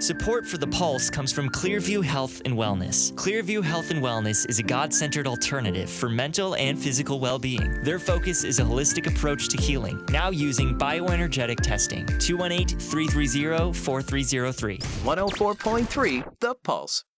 Support for The Pulse comes from Clearview Health and Wellness. Clearview Health and Wellness is a God-centered alternative for mental and physical well-being. Their focus is a holistic approach to healing, now using bioenergetic testing. 218-330-4303. 104.3 The Pulse.